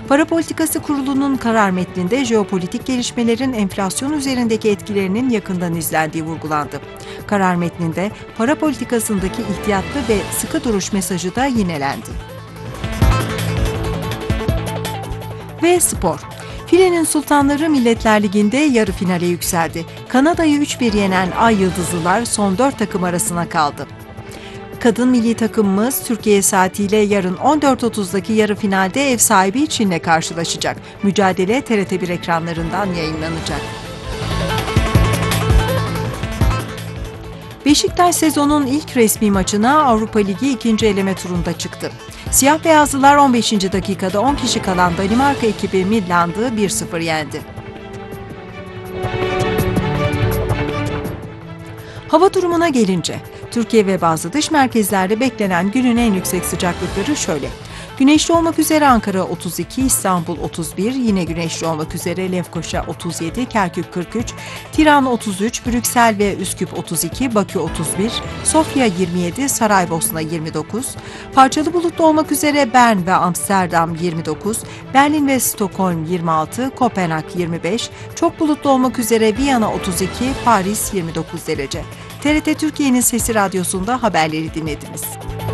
Para Politikası Kurulu'nun karar metninde jeopolitik gelişmelerin enflasyon üzerindeki etkilerinin yakından izlendiği vurgulandı. Karar metninde para politikasındaki ihtiyatlı ve sıkı duruş mesajı da yinelendi. Ve spor. Filenin Sultanları Milletler Ligi'nde yarı finale yükseldi. Kanada'yı 3-1 yenen Ay Yıldızlılar son 4 takım arasına kaldı. Kadın milli takımımız Türkiye saatiyle yarın 14.30'daki yarı finalde ev sahibi Çin'le karşılaşacak. Mücadele TRT1 ekranlarından yayınlanacak. Beşiktaş sezonun ilk resmi maçına Avrupa Ligi 2. eleme turunda çıktı. Siyah beyazlılar 15. dakikada 10 kişi kalan Danimarka ekibi Midland'ı 1-0 yendi. Hava durumuna gelince, Türkiye ve bazı dış merkezlerde beklenen günün en yüksek sıcaklıkları şöyle. Güneşli olmak üzere Ankara 32, İstanbul 31, yine güneşli olmak üzere Lefkoşa 37, Kerkük 43, Tiran 33, Brüksel ve Üsküp 32, Bakü 31, Sofya 27, Saraybosna 29, parçalı bulutlu olmak üzere Bern ve Amsterdam 29, Berlin ve Stockholm 26, Kopenhag 25, çok bulutlu olmak üzere Viyana 32, Paris 29 derece. TRT Türkiye'nin Sesi Radyosu'nda haberleri dinlediniz.